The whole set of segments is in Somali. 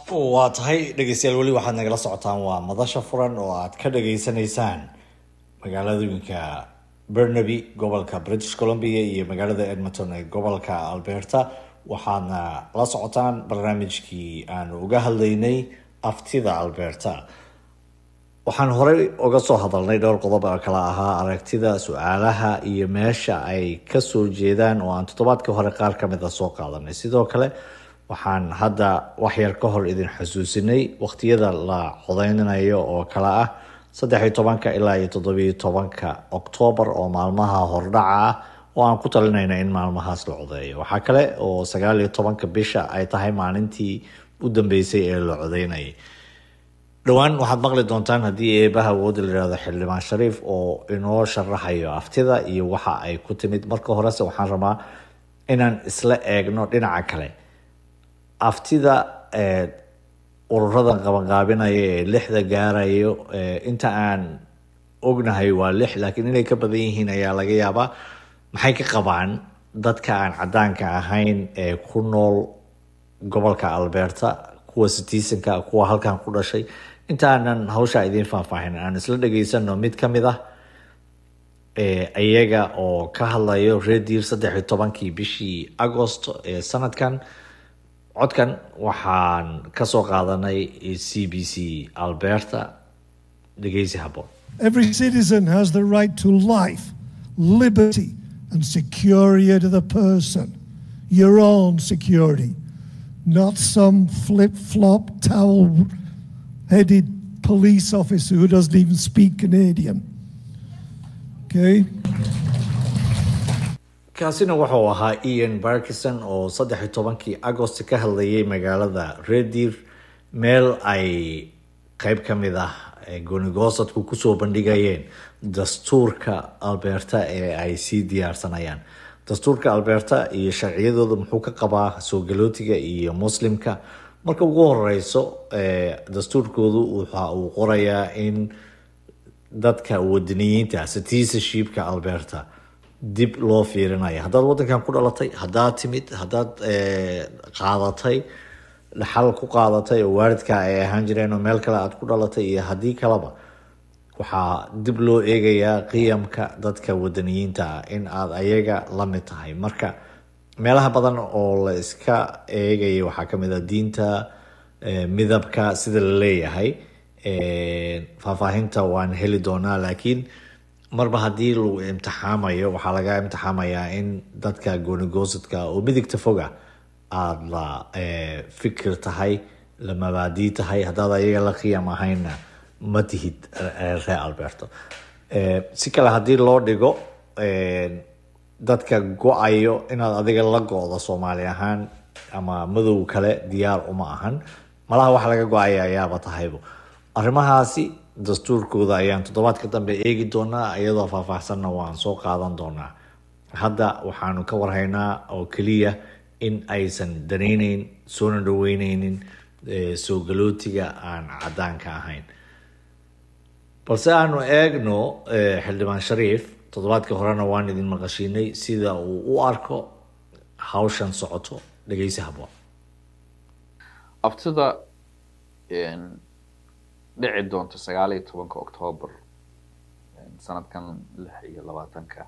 waa tahay dhegeystayaal weli waxaad nagala socotaan waa madasha furan oo aad ka dhageysanaysaan magaaladooyinka Burnaby gobolka British Columbia iyo magaalada Edmonton ee gobolka Alberta waxaadna la socotaan barnaamijkii aan uga hadlaynay aftida Alberta. waxaan horey uga soo hadalnay dhowr qodob oo kala ahaa aragtida su'aalaha iyo meesha ay ka soo jeedaan oo aan toddobaadkii hore qaar ka mid ah soo qaadanay. sidoo kale waxaan hadda wax yar ka hor idin xasuusinay waqtiyada la codeynayo oo kala ah 13 ilaa 17 Oktoobar oo maalmaha hordhaca ah oo aan ku talinayna in maalmahaas la codeeyo. waxaa kale oo 19 bisha ay tahay maalintii u dambeysay ee la codeynayay. dhowaan waxaad maqli doontaan haddii eebaha awoodda la yidhaahdo xildhibaan shariif oo inoo sharaxayo aftida iyo waxa ay ku timid. marka horese waxaan rabaa inaan isla eegno dhinaca kale aftida ururadan qabanqaabinaya ee 6 gaarayo inta aan ognahay waa 6 laakiin inay ka badan yihiin ayaa laga yaabaa. maxay ka qabaan dadka aan cadaanka ahayn ee ku nool gobolka Alberta, kuwa citizenka, kuwa halkan ku dhashay? intaanan hawsha idin faahfaahin aan isla dhageysano mid ka mid ah ayaga oo ka hadlayo reediir 13 bishii Agosto ee sanadkan. codkan waxaan ka soo qaadanay CBC Alberta. dhegeysi habboon. Every citizen has the right to life, liberty and security to the person. Your own security, not some flip-flop towel-headed police officer who doesn't even speak Canadian. Okay? kaasina wuxuu ahaa Ian Barkison oo 13 Agosto ka hadlayay magaalada Red Deer, meel ay qayb ka mid ah goonigosadku kusoo bandhigayeen dastuurka Alberta ee ay sii diyaarsanayaan. dastuurka Alberta iyo sharciyadooda muxuu ka qabaa soo galootiga iyo muslimka? marka ugu horeyso dastuurkoodu waxa uu qorayaa in dadka wadaniyiinta citizenshipka Alberta dib loo fiirinayo. haddaad wadankan ku dhalatay, haddaad timid, haddaad qaadatay dhaxal ku qaadatay oo waalidka ay ahaan jireen oo meel kale aad ku dhalatay iyo haddii kaleba, waxaa dib loo eegayaa qiyamka dadka wadaniyiinta ah in aad ayaga la mid tahay. marka meelaha badan oo la iska eegaya waxaa ka mid ah diinta, midabka, sida la leeyahay. faahfaahinta waan heli doonaa, laakiin marba haddii lagu imtixaamayo waxaa laga imtixaamayaa in dadka goonigosadka oo midigta foga aad la fikir tahay, la mabaadii tahay. haddaad ayaga la qiyam ahayna ma tihid reer Alberta. si kale haddii loo dhigo, dadka go-ayo inaad adiga la go-do Soomaali ahaan ama madow kale diyaar uma ahan. malaha wax laga go-aya ayaaba tahaybo. arrimahaasi dastuurkooda ayaan toddobaadka dambe eegi doonaa, iyadoo faahfaahsanna waan soo qaadan doonaa. hadda waxaanu ka warhaynaa oo keliya in aysan danayneyn soona dhaweyneynin soo galootiga aan cadaanka ahayn. balse aanu eegno xildhibaan shariif. toddobaadka horena waan idin maqashiinay sida uu u arko hawshan socoto. dhegeysi habboon. aftida dhici doonto 19 Oktoobar sanadkan 2020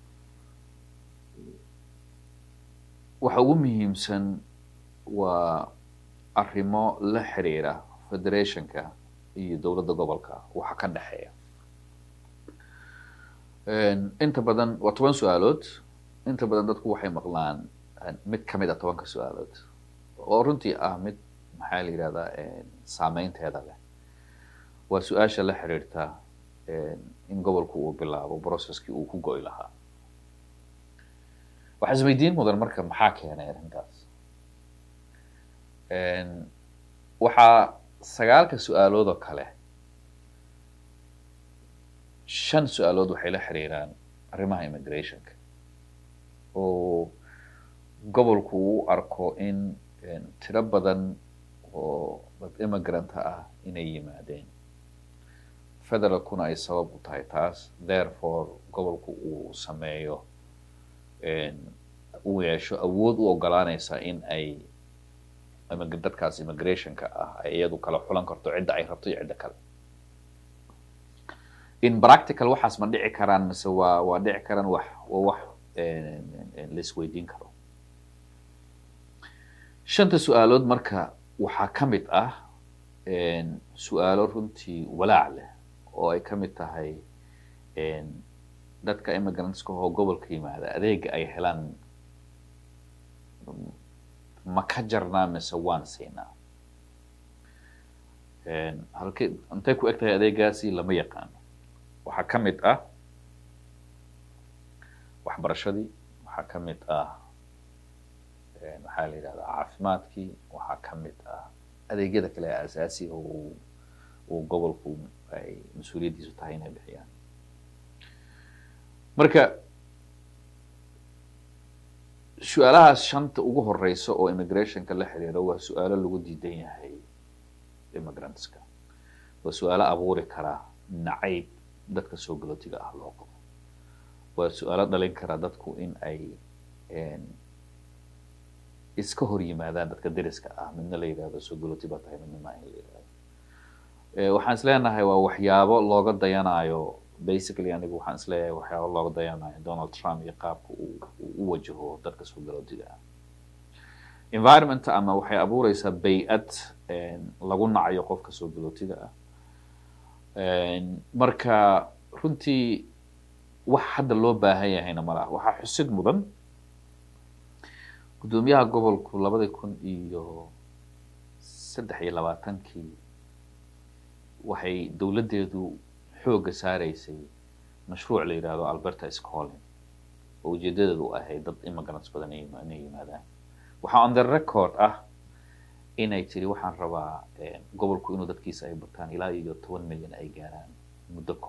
waxa ugu muhiimsan waa arrimo la xiriira federationka iyo dowladda gobolka waxa ka dhaxeeya. inta badan waa 10 su'aalood. inta badan dadku waxay maqlaan mid ka mid ah 10 su'aalood oo runtii ah mid maxaa la yiraahdaa saameynteeda leh. waa su'aasha la xiriirta in gobolku uu bilaabo processkii uu ku go'i lahaa. waxaa isweydiin mudan marka maxaa keenay arrintaas. waxaa 9 su'aalood oo kale 5 su'aalood waxay la xiriiraan arrimaha immigrationka oo gobolku uu arko in tiro badan oo dad immigrant ah inay yimaadeen. federalkuna ay sabab u tahay taas. therefore gobolku uu sameeyo uu yeesho awood u ogolaanaysa in ay ama dadkaas immigrationka ay iyadu kala xulan karto cidda ay rabto iyo cidda kale in practical waxaas ma dhici karaan mise waa dhici karaan wax la isweydiin karo shanta su'aalood marka waxaa ka mid ah su'aalo runtii walaac leh oo ay ka mid tahay dadka immigrantska oo gobolka yimaada adeega ay helaan ma ka jarnaa mise waan siinaa halkee intay ku eg tahay adeegaasi lama yaqaano waxaa ka mid ah waxbarashadii waxaa ka mid ah maxaa la yidhahdaa caafimaadkii waxaa ka mid ah adeegyada kale ee asaasiga uu gobolku ay mas-uuliyaddiisu tahay inay bixiyaan marka su-aalahaas shanta ugu horeysa oo immigrationka la xiriira waa su-aalo lagu diidan yahay immigrantska waa su-aalo abuuri karaa nacayb dadka soo galootiga ah loo qabo waa su-aalo dhalin kara dadku in ay iska hor yimaadaan dadka deriska ah midna la yidhahdo soo galooti baa tahay midna maahin la yidhahdo waxaan isleeyahay waa waxyaabo looga dayanayo basically anigu waxaan isleeyahay waxyaabo looga dayanayo Donald Trump iyo qaabka uu u wajaho dadka soo galootiga ah environment ama waxay abuureysaa bay'ad lagu nacayo qofka soo galootiga ah marka runtii wax hadda loo baahan yahayna ma laha waxaa xusid mudan gudoomiyaha gobolku 2023 waxay dawladeedu xooga saareysay mashruuc la yiraahdo Alberta Schooling oo ujeedadeedu ahayd dad immigrants badan inay yimaadaan waxa on the record ah inay tiri waxaan rabaa gobolku inuu dadkiisa ay bartaan ilaa iyo 10 milyan ay gaaraan muddo